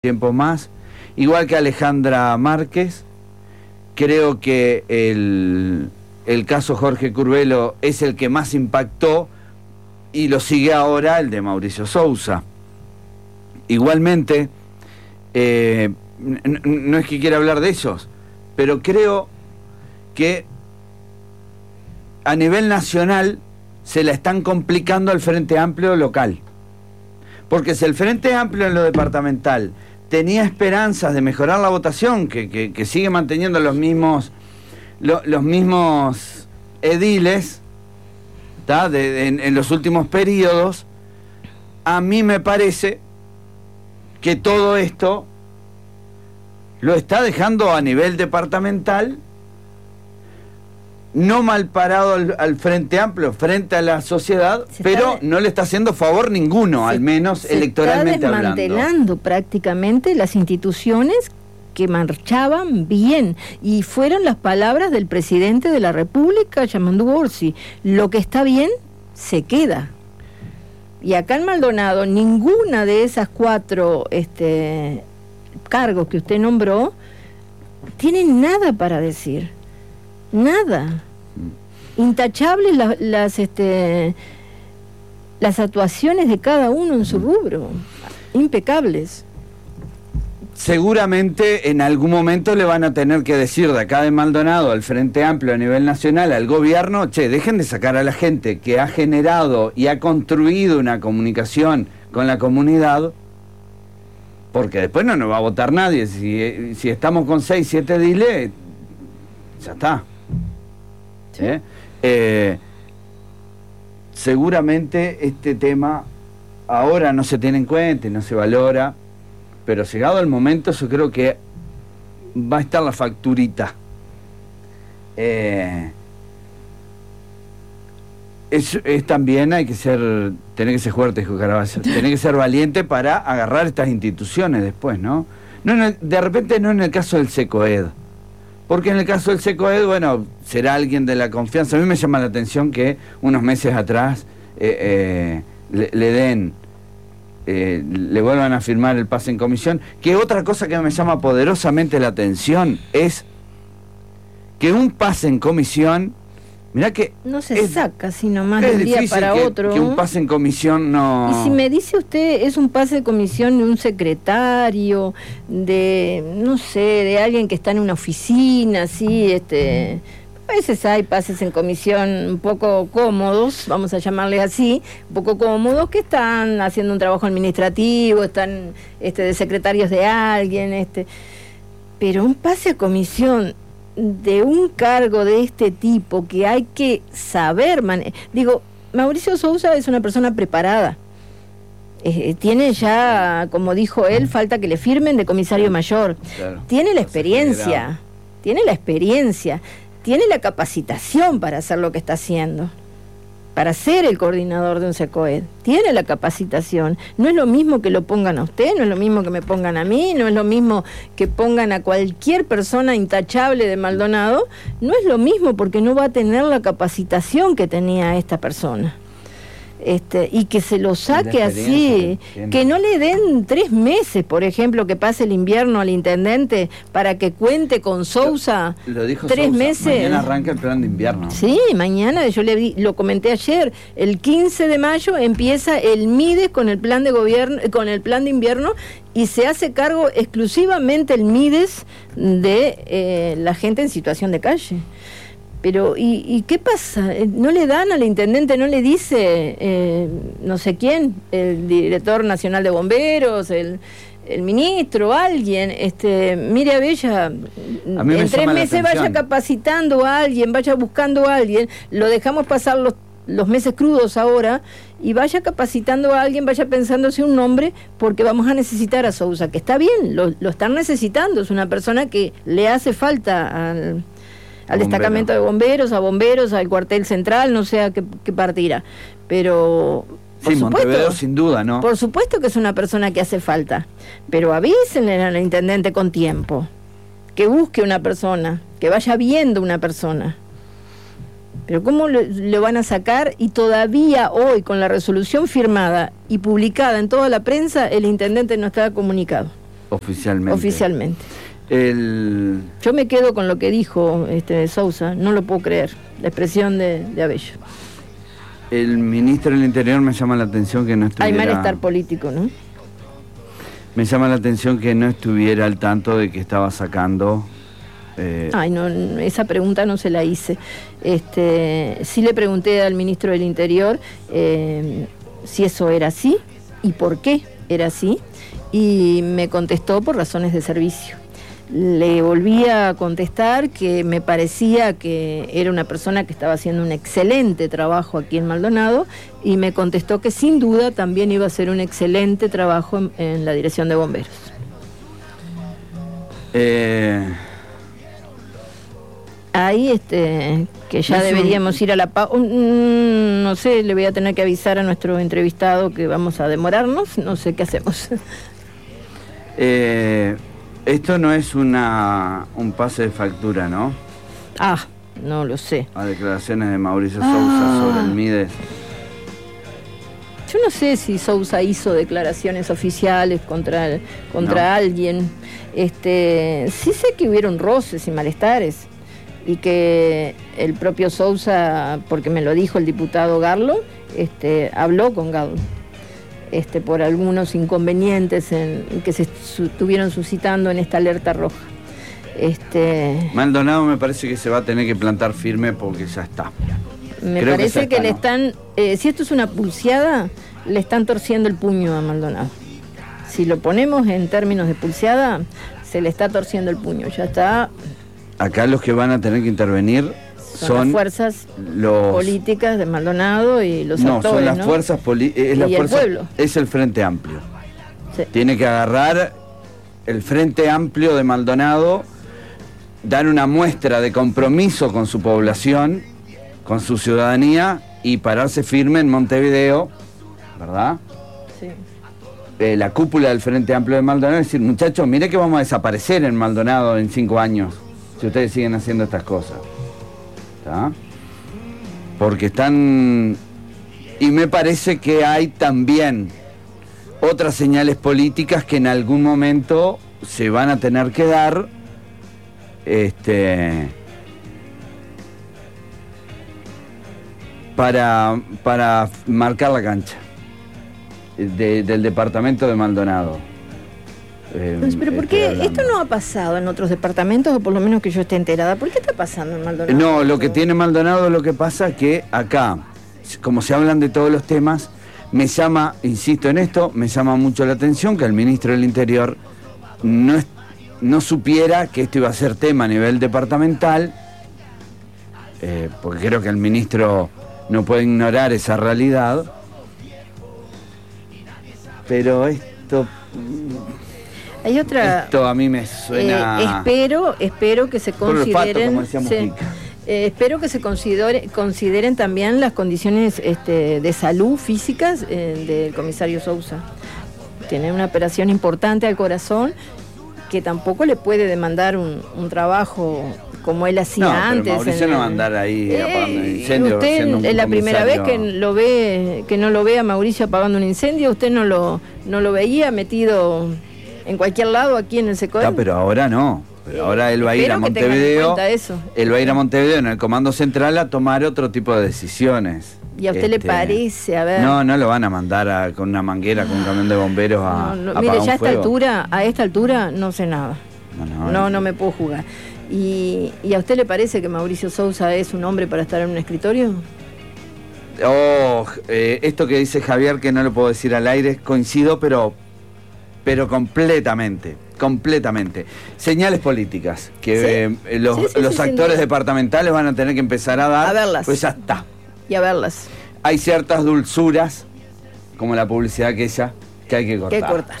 tiempo más, igual que Alejandra Márquez. Creo que el caso Jorge Curbelo es el que más impactó y lo sigue ahora el de Mauricio Sousa. Igualmente, no es que quiera hablar de ellos, pero creo que a nivel nacional se la están complicando al Frente Amplio local. Porque si el Frente Amplio en lo departamental tenía esperanzas de mejorar la votación, que sigue manteniendo los mismos ediles, en los últimos periodos, a mí me parece que todo esto lo está dejando a nivel departamental no mal parado al Frente Amplio, frente a la sociedad, pero no le está haciendo favor ninguno, al menos electoralmente hablando. Se está desmantelando prácticamente las instituciones que marchaban bien, y fueron las palabras del presidente de la República, Yamandu Orsi: lo que está bien se queda. Y acá en Maldonado, ninguna de esas 4 cargos que usted nombró tiene nada para decir. Nada. Intachables las actuaciones de cada uno en su rubro, impecables. Seguramente en algún momento le van a tener que decir de acá de Maldonado al Frente Amplio a nivel nacional, al gobierno: che, dejen de sacar a la gente que ha generado y ha construido una comunicación con la comunidad, porque después no nos va a votar nadie. Si estamos con 6, 7 diles, ya está. ¿Sí? Seguramente este tema ahora no se tiene en cuenta y no se valora, pero llegado el momento yo creo que va a estar la facturita. Es también tener que ser fuerte, dijo Caraballo, tener que ser valiente para agarrar estas instituciones después, ¿no? De repente no en el caso del SECOED, porque en el caso del SECOED, bueno, será alguien de la confianza. A mí me llama la atención que unos meses atrás le vuelvan a firmar el pase en comisión. Que otra cosa que me llama poderosamente la atención es que un pase en comisión, mirá que no se saca sino más de un día para otro. Que un pase en comisión no... Y si me dice usted, es un pase de comisión de un secretario, no sé, de alguien que está en una oficina, así, a veces hay pases en comisión un poco cómodos, vamos a llamarle así, un poco cómodos, que están haciendo un trabajo administrativo, están de secretarios de alguien, pero un pase a comisión de un cargo de este tipo, que hay que saber Mauricio Sousa es una persona preparada, tiene ya, como dijo él, falta que le firmen de comisario mayor, claro. Tiene la experiencia, tiene la capacitación para hacer lo que está haciendo, para ser el coordinador de un SECOED, tiene la capacitación. No es lo mismo que lo pongan a usted, no es lo mismo que me pongan a mí, no es lo mismo que pongan a cualquier persona intachable de Maldonado, no es lo mismo, porque no va a tener la capacitación que tenía esta persona. Y que se lo saque así, que no le den 3 meses, por ejemplo, que pase el invierno al intendente para que cuente con Sousa. Lo dijo 3 Sousa. meses. Mañana arranca el plan de invierno. Sí, mañana, lo comenté ayer, el 15 de mayo empieza el MIDES con el plan de gobierno, con el plan de invierno, y se hace cargo exclusivamente el MIDES de la gente en situación de calle. Pero, ¿y qué pasa? ¿No le dan al intendente, no le dice no sé quién, el director nacional de bomberos, el ministro, alguien, mire, Abella, en 3 meses vaya capacitando a alguien, vaya buscando a alguien, lo dejamos pasar los meses crudos ahora, y vaya capacitando a alguien, vaya pensándose un nombre, porque vamos a necesitar a Sousa, que está bien, lo están necesitando, es una persona que le hace falta al destacamento de bomberos, al cuartel central, no sé a qué parte irá, pero sí, Montevideo sin duda, ¿no? Por supuesto que es una persona que hace falta, pero avísenle al intendente con tiempo, que busque una persona, que vaya viendo una persona. Pero ¿cómo lo van a sacar? Y todavía hoy, con la resolución firmada y publicada en toda la prensa, el intendente no está comunicado. Oficialmente. Oficialmente. Yo me quedo con lo que dijo Sousa, no lo puedo creer, la expresión de Abello. El ministro del Interior me llama la atención que no estuviera... Hay malestar político, ¿no? Me llama la atención que no estuviera al tanto de que estaba sacando... Ay, no, esa pregunta no se la hice. Sí le pregunté al ministro del Interior si eso era así y por qué era así, y me contestó por razones de servicio. Le volví a contestar que me parecía que era una persona que estaba haciendo un excelente trabajo aquí en Maldonado, y me contestó que sin duda también iba a hacer un excelente trabajo en la dirección de bomberos. Ahí, que ya deberíamos ir a la pausa. No sé, le voy a tener que avisar a nuestro entrevistado que vamos a demorarnos, no sé qué hacemos. Esto no es un pase de factura, ¿no? No lo sé. A declaraciones de Mauricio Sousa sobre el Mides. Yo no sé si Sousa hizo declaraciones oficiales contra alguien. Sí sé que hubieron roces y malestares, y que el propio Sousa, porque me lo dijo el diputado Garlo, habló con Garlo por algunos inconvenientes que se estuvieron suscitando en esta alerta roja. Maldonado me parece que se va a tener que plantar firme porque ya está. Me parece que le están, si esto es una pulseada, le están torciendo el puño a Maldonado. Si lo ponemos en términos de pulseada, se le está torciendo el puño, ya está. Acá los que van a tener que intervenir son las fuerzas políticas de Maldonado y los actores, son las fuerzas políticas, el pueblo. Es el Frente Amplio. Sí. Tiene que agarrar el Frente Amplio de Maldonado, dar una muestra de compromiso con su población, con su ciudadanía, y pararse firme en Montevideo, ¿verdad? Sí. La cúpula del Frente Amplio de Maldonado, es decir, muchachos, mire que vamos a desaparecer en Maldonado en 5 años si ustedes siguen haciendo estas cosas. ¿Está? Porque están... Y me parece que hay también otras señales políticas que en algún momento se van a tener que dar, para marcar la cancha del departamento de Maldonado. Pero ¿por qué esto no ha pasado en otros departamentos, o por lo menos que yo esté enterada? ¿Por qué está pasando en Maldonado? No, lo que tiene Maldonado, lo que pasa es que acá, como se hablan de todos los temas, me llama, insisto en esto, me llama mucho la atención que el ministro del Interior no supiera que esto iba a ser tema a nivel departamental, porque creo que el ministro no puede ignorar esa realidad, pero esto... Hay otra... Esto a mí me suena... espero que se consideren... Espero que se consideren también las condiciones de salud físicas del comisario Sousa. Tiene una operación importante al corazón, que tampoco le puede demandar un trabajo como él hacía antes. Mauricio no va a andar ahí apagando incendios. Usted es la primera vez que no lo ve a Mauricio apagando un incendio. Usted no lo veía metido en cualquier lado aquí en el SECODEM. Pero ahora no. Pero ahora él va a ir a Montevideo. Él va a ir a Montevideo en el Comando Central a tomar otro tipo de decisiones. ¿Y a usted le parece? A ver. No lo van a mandar con una manguera, con un camión de bomberos a mire, ya a esta altura no sé nada. No me puedo jugar. ¿Y a usted le parece que Mauricio Sousa es un hombre para estar en un escritorio? Esto que dice Javier, que no lo puedo decir al aire, coincido, pero completamente. Señales políticas que los actores departamentales van a tener que empezar a dar. A verlas. Pues ya está. Y a verlas. Hay ciertas dulzuras, como la publicidad aquella, que hay que cortar.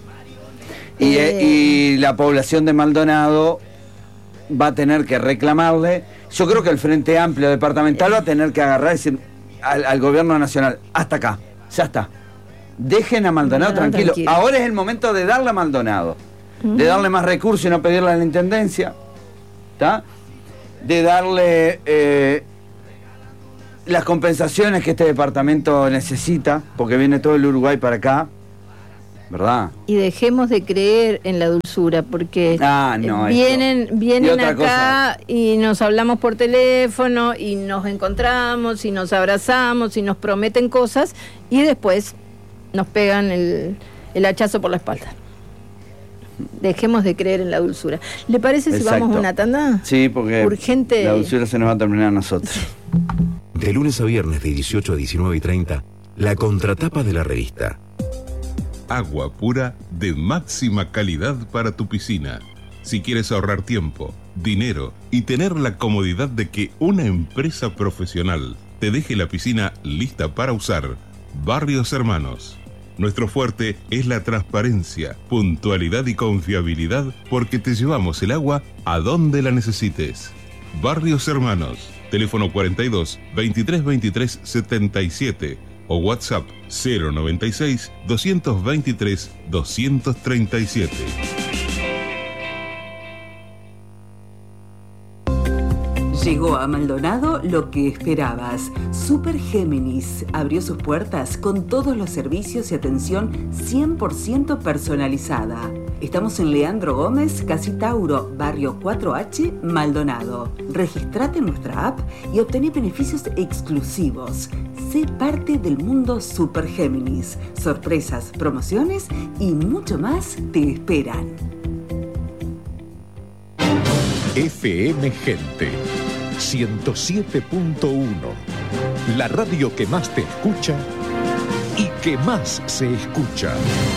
Y la población de Maldonado va a tener que reclamarle. Yo creo que el Frente Amplio departamental va a tener que agarrar y decir al gobierno nacional, hasta acá, ya está. Dejen a Maldonado tranquilo. Ahora es el momento de darle a Maldonado, de darle más recursos y no pedirle a la intendencia, ¿está? De darle las compensaciones que este departamento necesita, porque viene todo el Uruguay para acá, ¿verdad? Y dejemos de creer en la dulzura, porque vienen acá cosa. Y nos hablamos por teléfono y nos encontramos y nos abrazamos y nos prometen cosas y después nos pegan el hachazo por la espalda. Dejemos de creer en la dulzura. ¿Le parece si vamos a una tanda? Sí, porque urgente. La dulzura se nos va a terminar a nosotros. De lunes a viernes de 18 a 19:30, la contratapa de la revista. Agua pura de máxima calidad para tu piscina. Si quieres ahorrar tiempo, dinero y tener la comodidad de que una empresa profesional te deje la piscina lista para usar, Barrios Hermanos. Nuestro fuerte es la transparencia, puntualidad y confiabilidad porque te llevamos el agua a donde la necesites. Barrios Hermanos, teléfono 42 23 23 77 o WhatsApp 096 223 237. Llegó a Maldonado lo que esperabas. Super Géminis abrió sus puertas con todos los servicios y atención 100% personalizada. Estamos en Leandro Gómez, Casi Tauro, barrio 4H, Maldonado. Registrate en nuestra app y obtené beneficios exclusivos. Sé parte del mundo Super Géminis. Sorpresas, promociones y mucho más te esperan. FM Gente 107.1, la radio que más te escucha y que más se escucha.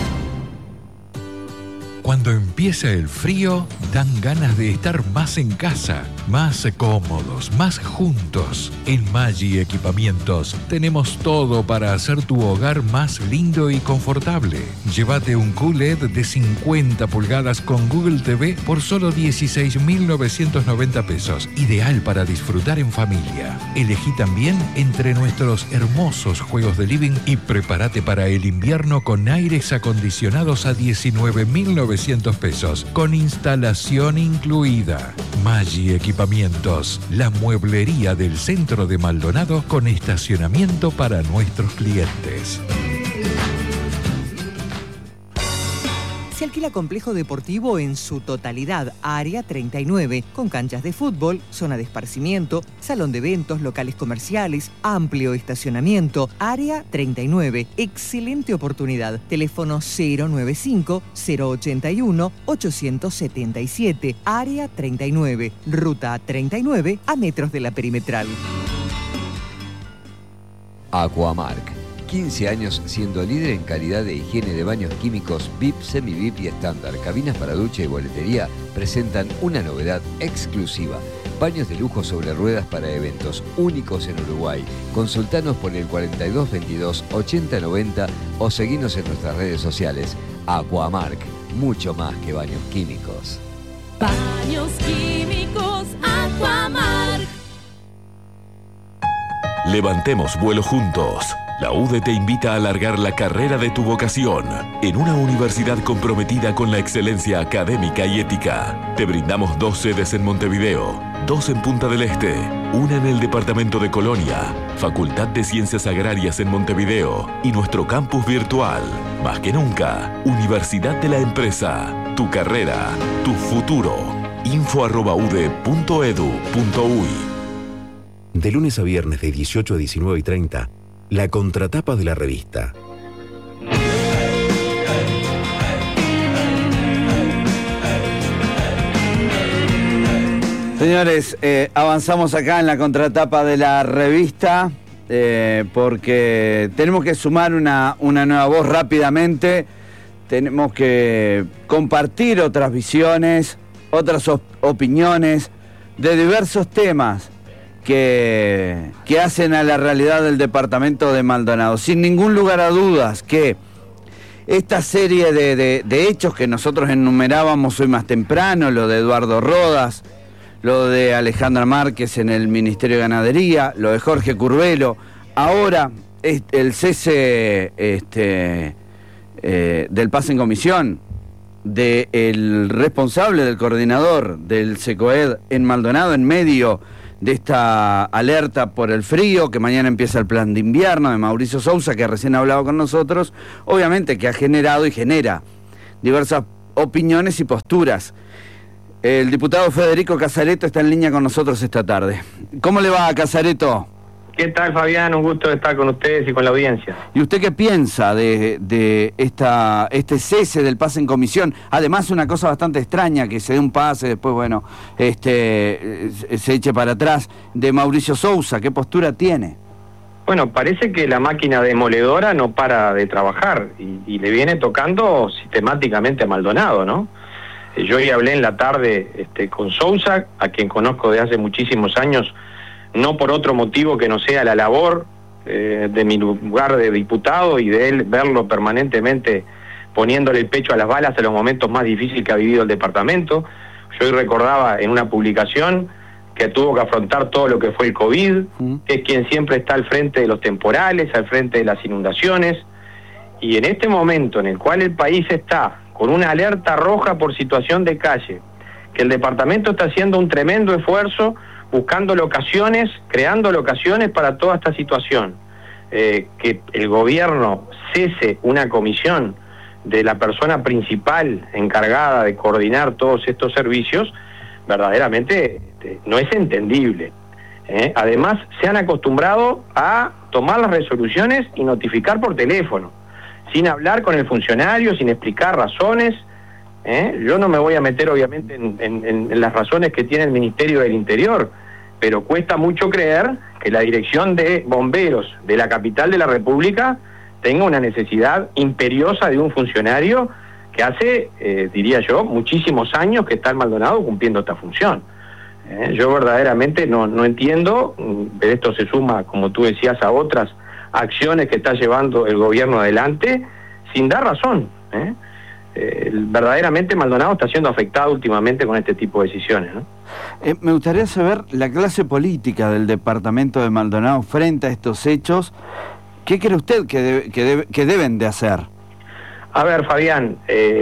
Cuando empieza el frío, dan ganas de estar más en casa, más cómodos, más juntos. En Maggi Equipamientos tenemos todo para hacer tu hogar más lindo y confortable. Llévate un QLED de 50 pulgadas con Google TV por solo 16.990 pesos. Ideal para disfrutar en familia. Elegí también entre nuestros hermosos juegos de living y prepárate para el invierno con aires acondicionados a 19.900 pesos, con instalación incluida. Maggi Equipamientos, la mueblería del centro de Maldonado con estacionamiento para nuestros clientes. Se alquila complejo deportivo en su totalidad, Área 39, con canchas de fútbol, zona de esparcimiento, salón de eventos, locales comerciales, amplio estacionamiento, Área 39. Excelente oportunidad. Teléfono 095-081-877, Área 39, Ruta 39, a metros de la perimetral. Aquamark. 15 años siendo líder en calidad de higiene de baños químicos VIP, semi-VIP y estándar. Cabinas para ducha y boletería presentan una novedad exclusiva. Baños de lujo sobre ruedas para eventos únicos en Uruguay. Consultanos por el 4222 8090 o seguinos en nuestras redes sociales. Aquamark, mucho más que baños químicos. Baños químicos Aquamark. Levantemos vuelo juntos. La UDE te invita a alargar la carrera de tu vocación en una universidad comprometida con la excelencia académica y ética. Te brindamos 2 sedes en Montevideo, 2 en Punta del Este, una en el departamento de Colonia, Facultad de Ciencias Agrarias en Montevideo y nuestro campus virtual. Más que nunca, Universidad de la Empresa. Tu carrera, tu futuro. info@ude.edu.uy. De lunes a viernes de 18 a 19:30, la contratapa de la revista. Señores, avanzamos acá en la contratapa de la revista porque tenemos que sumar una nueva voz rápidamente. Tenemos que compartir otras visiones, otras opiniones de diversos temas que hacen a la realidad del departamento de Maldonado. Sin ningún lugar a dudas que esta serie de hechos que nosotros enumerábamos hoy más temprano, lo de Eduardo Rodas, lo de Alejandra Márquez en el Ministerio de Ganadería, lo de Jorge Curvelo, ahora el cese del pase en comisión del responsable del coordinador del SECOED en Maldonado en medio de esta alerta por el frío, que mañana empieza el plan de invierno de Mauricio Sousa, que recién ha hablado con nosotros, obviamente que ha generado y genera diversas opiniones y posturas. El diputado Federico Casareto está en línea con nosotros esta tarde. ¿Cómo le va, Casareto? ¿Qué tal, Fabián? Un gusto estar con ustedes y con la audiencia. ¿Y usted qué piensa de este cese del pase en comisión? Además, una cosa bastante extraña, que se dé un pase, después, bueno, se eche para atrás, de Mauricio Sousa. ¿Qué postura tiene? Bueno, parece que la máquina demoledora no para de trabajar y le viene tocando sistemáticamente a Maldonado, ¿no? Yo hoy hablé en la tarde con Sousa, a quien conozco de hace muchísimos años, no por otro motivo que no sea la labor de mi lugar de diputado y de él verlo permanentemente poniéndole el pecho a las balas en los momentos más difíciles que ha vivido el departamento. Yo hoy recordaba en una publicación que tuvo que afrontar todo lo que fue el COVID, que es quien siempre está al frente de los temporales, al frente de las inundaciones, y en este momento en el cual el país está con una alerta roja por situación de calle, que el departamento está haciendo un tremendo esfuerzo buscando locaciones, creando locaciones para toda esta situación, que el gobierno cese una comisión de la persona principal encargada de coordinar todos estos servicios, verdaderamente no es entendible. Además, se han acostumbrado a tomar las resoluciones y notificar por teléfono, sin hablar con el funcionario, sin explicar razones. Yo no me voy a meter obviamente en las razones que tiene el Ministerio del Interior, pero cuesta mucho creer que la Dirección de Bomberos de la capital de la República tenga una necesidad imperiosa de un funcionario que hace, diría yo, muchísimos años que está el Maldonado cumpliendo esta función. Yo verdaderamente no entiendo, esto se suma, como tú decías, a otras acciones que está llevando el gobierno adelante sin dar razón. Verdaderamente Maldonado está siendo afectado últimamente con este tipo de decisiones, ¿no? Me gustaría saber la clase política del departamento de Maldonado frente a estos hechos. ¿Qué cree usted que deben de hacer? A ver, Fabián,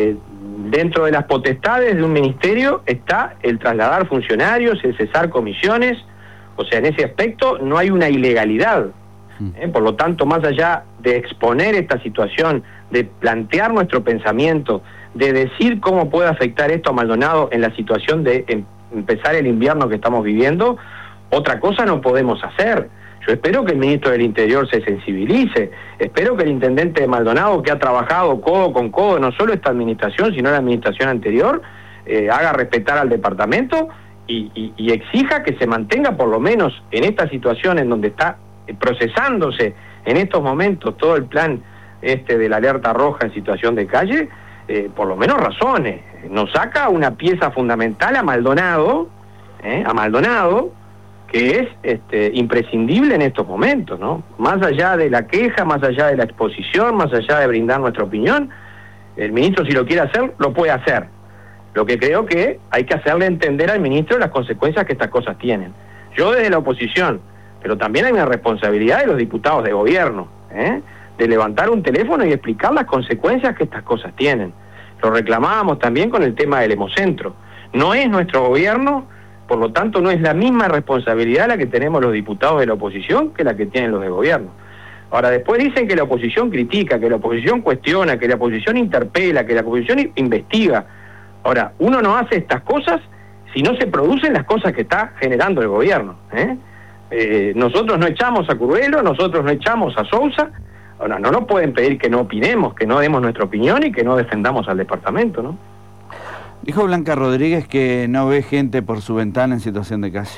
dentro de las potestades de un ministerio está el trasladar funcionarios, el cesar comisiones, o sea, en ese aspecto no hay una ilegalidad. Por lo tanto, más allá de exponer esta situación, de plantear nuestro pensamiento, de decir cómo puede afectar esto a Maldonado en la situación de empezar el invierno que estamos viviendo, otra cosa no podemos hacer. Yo espero que el ministro del Interior se sensibilice, espero que el intendente de Maldonado, que ha trabajado codo con codo, no solo esta administración, sino la administración anterior, haga respetar al departamento y exija que se mantenga por lo menos en esta situación en donde está procesándose en estos momentos todo el plan de la alerta roja en situación de calle, por lo menos razones. Nos saca una pieza fundamental a Maldonado, que es imprescindible en estos momentos, ¿no? Más allá de la queja, más allá de la exposición, más allá de brindar nuestra opinión, el ministro, si lo quiere hacer, lo puede hacer. Lo que creo que hay que hacerle entender al ministro las consecuencias que estas cosas tienen. Yo desde la oposición, pero también hay una responsabilidad de los diputados de gobierno, de levantar un teléfono y explicar las consecuencias que estas cosas tienen. Lo reclamábamos también con el tema del Hemocentro. No es nuestro gobierno, por lo tanto no es la misma responsabilidad la que tenemos los diputados de la oposición que la que tienen los de gobierno. Ahora, después dicen que la oposición critica, que la oposición cuestiona, que la oposición interpela, que la oposición investiga. Ahora, uno no hace estas cosas si no se producen las cosas que está generando el gobierno. Nosotros no echamos a Curvelo, nosotros no echamos a Sousa. Ahora, no nos pueden pedir que no opinemos, que no demos nuestra opinión y que no defendamos al departamento, ¿no? Dijo Blanca Rodríguez que no ve gente por su ventana en situación de calle.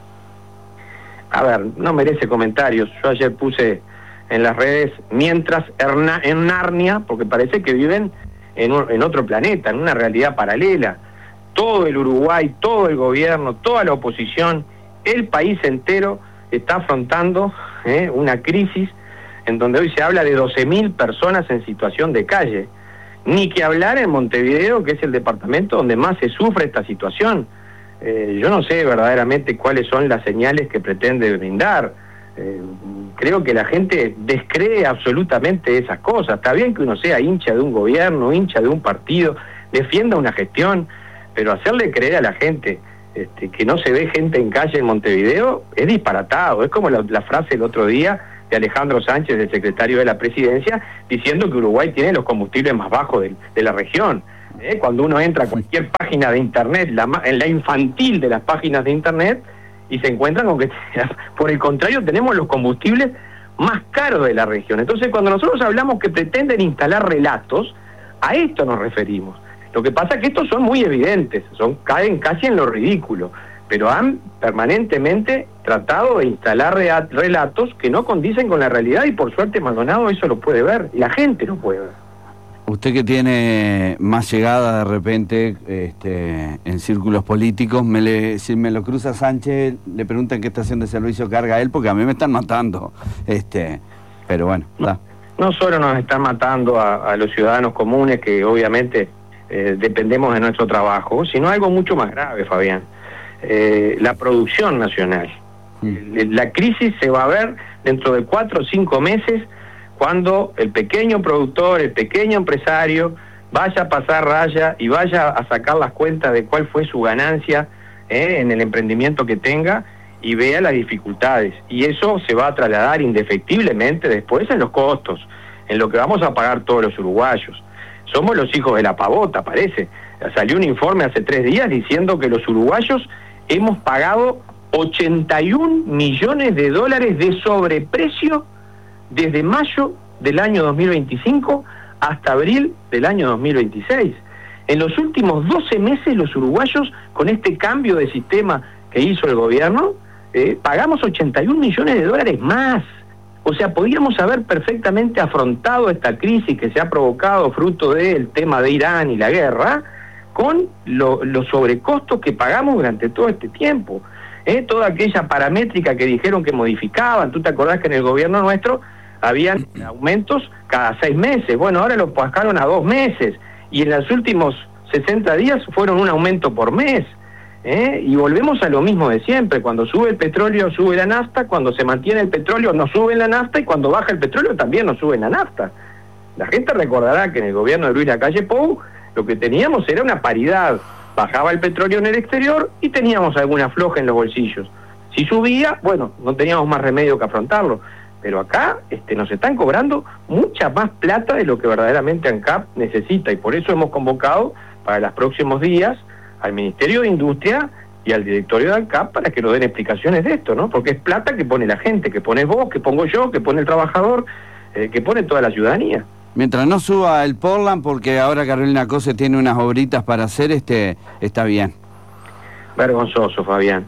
A ver, no merece comentarios. Yo ayer puse en las redes, mientras en Narnia, porque parece que viven en otro planeta, en una realidad paralela. Todo el Uruguay, todo el gobierno, toda la oposición, el país entero está afrontando una crisis en donde hoy se habla de 12.000 personas en situación de calle. Ni que hablar en Montevideo, que es el departamento donde más se sufre esta situación. Yo no sé verdaderamente cuáles son las señales que pretende brindar. Creo que la gente descree absolutamente esas cosas. Está bien que uno sea hincha de un gobierno, hincha de un partido, defienda una gestión, pero hacerle creer a la gente que no se ve gente en calle en Montevideo, es disparatado. Es como la frase el otro día de Alejandro Sánchez, el secretario de la Presidencia, diciendo que Uruguay tiene los combustibles más bajos de la región. Cuando uno entra a cualquier página de Internet, en la infantil de las páginas de Internet, y se encuentran con que, por el contrario, tenemos los combustibles más caros de la región. Entonces, cuando nosotros hablamos que pretenden instalar relatos, a esto nos referimos. Lo que pasa es que estos son muy evidentes, caen casi en lo ridículo, pero han permanentemente tratado de instalar relatos que no condicen con la realidad, y por suerte Maldonado eso lo puede ver, y la gente lo puede ver. Usted que tiene más llegada de repente en círculos políticos, si me lo cruza Sánchez, le preguntan qué estación de servicio carga él, porque a mí me están matando. Pero bueno, no solo nos están matando a los ciudadanos comunes, que obviamente dependemos de nuestro trabajo, sino algo mucho más grave, Fabián. La producción nacional. La crisis se va a ver dentro de 4 o 5 meses, cuando el pequeño productor, el pequeño empresario vaya a pasar raya y vaya a sacar las cuentas de cuál fue su ganancia en el emprendimiento que tenga, y vea las dificultades. Y eso se va a trasladar indefectiblemente después en los costos, en lo que vamos a pagar todos los uruguayos. Somos los hijos de la pavota, parece. Salió un informe hace 3 días diciendo que los uruguayos hemos pagado 81 millones de dólares de sobreprecio desde mayo del año 2025 hasta abril del año 2026. En los últimos 12 meses los uruguayos, con este cambio de sistema que hizo el gobierno, pagamos 81 millones de dólares más. O sea, podríamos haber perfectamente afrontado esta crisis que se ha provocado fruto del tema de Irán y la guerra, con los sobrecostos que pagamos durante todo este tiempo. Toda aquella paramétrica que dijeron que modificaban, tú te acordás que en el gobierno nuestro habían aumentos cada 6 meses, bueno, ahora lo bajaron a 2 meses, y en los últimos 60 días fueron un aumento por mes, y volvemos a lo mismo de siempre. Cuando sube el petróleo sube la nafta, cuando se mantiene el petróleo no sube la nafta, y cuando baja el petróleo también no sube la nafta. La gente recordará que en el gobierno de Luis Lacalle Pou lo que teníamos era una paridad, bajaba el petróleo en el exterior y teníamos alguna floja en los bolsillos. Si subía, bueno, no teníamos más remedio que afrontarlo. Pero acá nos están cobrando mucha más plata de lo que verdaderamente ANCAP necesita, y por eso hemos convocado para los próximos días al Ministerio de Industria y al directorio de ANCAP para que nos den explicaciones de esto, ¿no? Porque es plata que pone la gente, que pones vos, que pongo yo, que pone el trabajador, que pone toda la ciudadanía. Mientras no suba el Portland, porque ahora Carolina Cose tiene unas obritas para hacer, está bien. Vergonzoso, Fabián.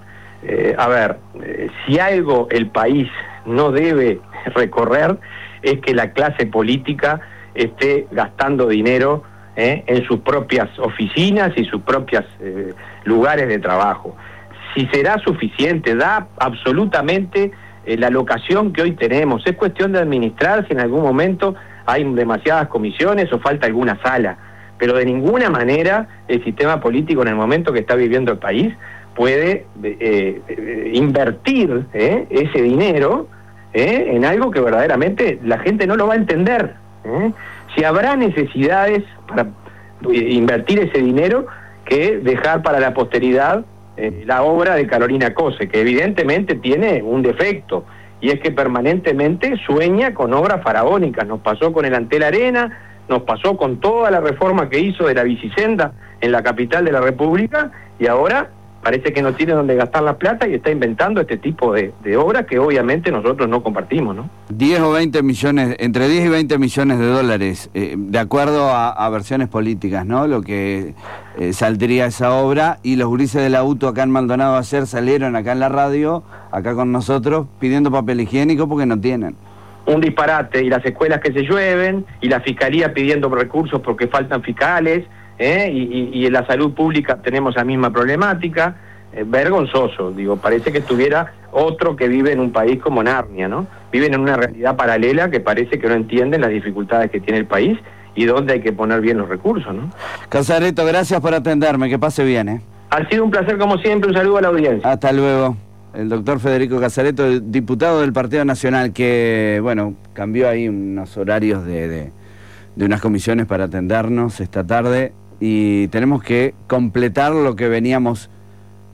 Si algo el país no debe recorrer, es que la clase política esté gastando dinero en sus propias oficinas y sus propios lugares de trabajo. Si será suficiente, da absolutamente la alocación que hoy tenemos. Es cuestión de administrar si en algún momento hay demasiadas comisiones o falta alguna sala, pero de ninguna manera el sistema político en el momento que está viviendo el país puede invertir ese dinero en algo que verdaderamente la gente no lo va a entender. Si habrá necesidades para invertir ese dinero que dejar para la posteridad la obra de Carolina Cose, que evidentemente tiene un defecto, y es que permanentemente sueña con obras faraónicas. Nos pasó con el Antel Arena, nos pasó con toda la reforma que hizo de la bicisenda en la capital de la República, y ahora parece que no tiene dónde gastar la plata y está inventando este tipo de obras que obviamente nosotros no compartimos, ¿no? 10 o 20 millones, entre 10 y 20 millones de dólares, de acuerdo a versiones políticas, ¿no? Lo que saldría esa obra, y los gurises de la UTO acá en Maldonado ayer salieron acá en la radio, acá con nosotros, pidiendo papel higiénico porque no tienen. Un disparate, y las escuelas que se llueven, y la fiscalía pidiendo recursos porque faltan fiscales, y en la salud pública tenemos la misma problemática. Vergonzoso, parece que estuviera otro que vive en un país como Narnia, ¿no? Viven en una realidad paralela que parece que no entienden las dificultades que tiene el país y dónde hay que poner bien los recursos, ¿no? Casareto, gracias por atenderme, que pase bien, Ha sido un placer como siempre, un saludo a la audiencia. Hasta luego. El doctor Federico Casareto, diputado del Partido Nacional, que, bueno, cambió ahí unos horarios de unas comisiones para atendernos esta tarde, y tenemos que completar lo que veníamos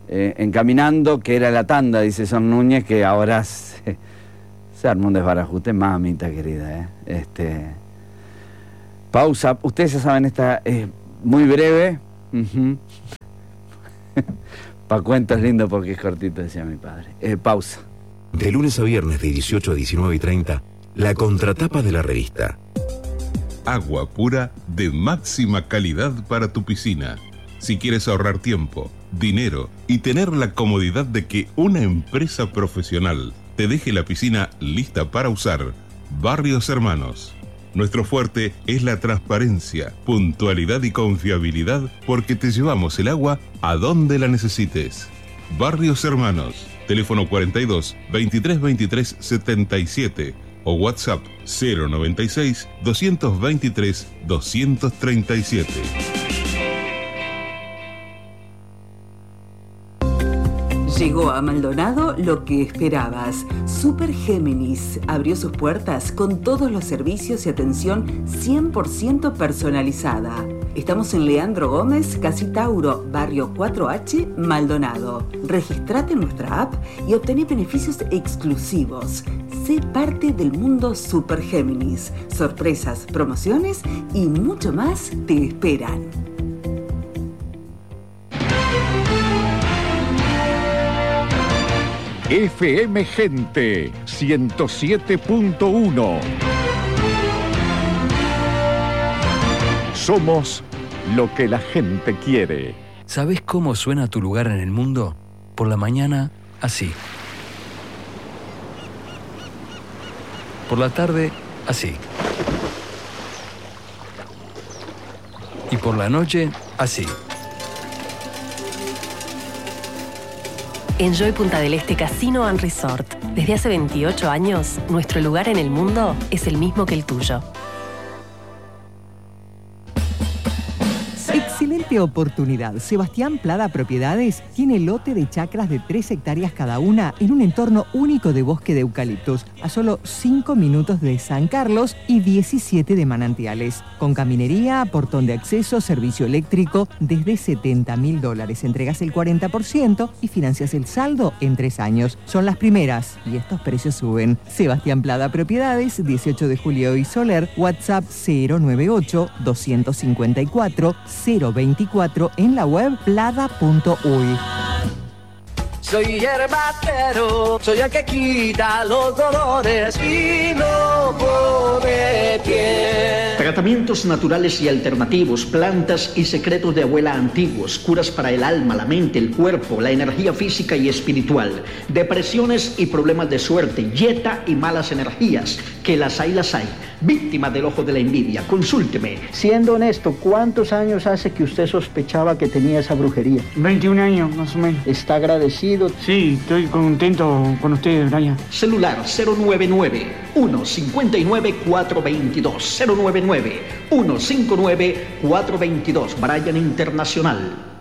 encaminando, que era la tanda, dice Son Núñez, que ahora se armó un desbarajuste, mamita querida. Pausa, ustedes ya saben, esta es muy breve. Pa' cuentos lindo porque es cortito, decía mi padre. Pausa. De lunes a viernes de 18 a 19:30, la contratapa de la revista. Agua pura de máxima calidad para tu piscina. Si quieres ahorrar tiempo, dinero y tener la comodidad de que una empresa profesional te deje la piscina lista para usar, Barrios Hermanos. Nuestro fuerte es la transparencia, puntualidad y confiabilidad porque te llevamos el agua a donde la necesites. Barrios Hermanos, teléfono 42 23 23 77 o WhatsApp 096 223 237. Llegó a Maldonado lo que esperabas. Super Géminis abrió sus puertas con todos los servicios y atención 100% personalizada. Estamos en Leandro Gómez, Casi Tauro, barrio 4H, Maldonado. Registrate en nuestra app y obtené beneficios exclusivos. Sé parte del mundo Super Géminis. Sorpresas, promociones y mucho más te esperan. FM Gente 107.1. Somos lo que la gente quiere. ¿Sabés cómo suena tu lugar en el mundo? Por la mañana, así. Por la tarde, así. Y por la noche, así. Enjoy Punta del Este Casino and Resort. Desde hace 28 años, nuestro lugar en el mundo es el mismo que el tuyo. Excelente oportunidad. Sebastián Plada Propiedades tiene lote de chacras de 3 hectáreas cada una en un entorno único de bosque de eucaliptos, a solo 5 minutos de San Carlos y 17 de Manantiales. Con caminería, portón de acceso, servicio eléctrico, desde $70.000. Entregas el 40% y financias el saldo en 3 años. Son las primeras y estos precios suben. Sebastián Plada Propiedades, 18 de Julio y Soler, WhatsApp 098-254-024 en la web plada.uy. Soy herbatero, soy el que quita los dolores y no pone pie. Tratamientos naturales y alternativos, plantas y secretos de abuela antiguos, curas para el alma, la mente, el cuerpo, la energía física y espiritual, depresiones y problemas de suerte, dieta y malas energías, que las hay, víctima del ojo de la envidia. Consúlteme. Siendo honesto, ¿cuántos años hace que usted sospechaba que tenía esa brujería? 21 años, más o menos. ¿Está agradecido? Sí, estoy contento con ustedes, Brian. Celular 099-159-422. 099-159-422. Brian Internacional.